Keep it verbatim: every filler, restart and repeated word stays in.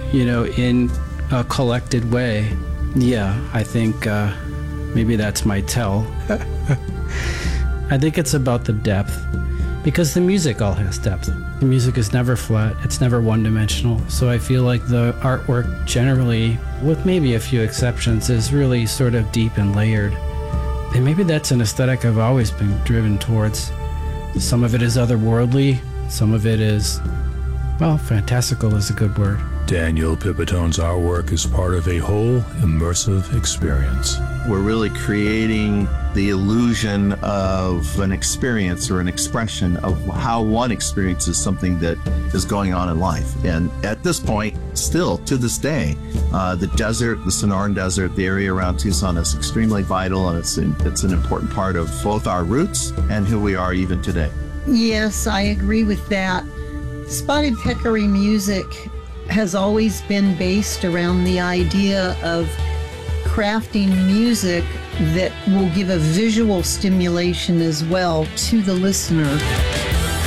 you know, in a collected way. Yeah, I think uh, maybe that's my tell. I think it's about the depth, because the music all has depth. The music is never flat, it's never one-dimensional, so I feel like the artwork generally, with maybe a few exceptions, is really sort of deep and layered. And maybe that's an aesthetic I've always been driven towards. Some of it is otherworldly, some of it is, well, fantastical is a good word. Daniel Pipitone's artwork is part of a whole immersive experience. We're really creating the illusion of an experience or an expression of how one experiences something that is going on in life. And at this point, still to this day, uh, the desert, the Sonoran Desert, the area around Tucson is extremely vital, and it's, it's an important part of both our roots and who we are even today. Yes, I agree with that. Spotted Peccary music has always been based around the idea of crafting music that will give a visual stimulation as well to the listener.